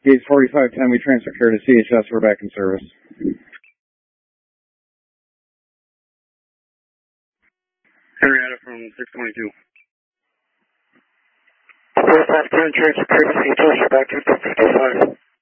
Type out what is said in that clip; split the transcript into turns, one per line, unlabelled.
Gauge 4510, we transfer care to CHS. We're back in service.
Henrietta from 622.
4510, transfer care to CHS. We're back to 55.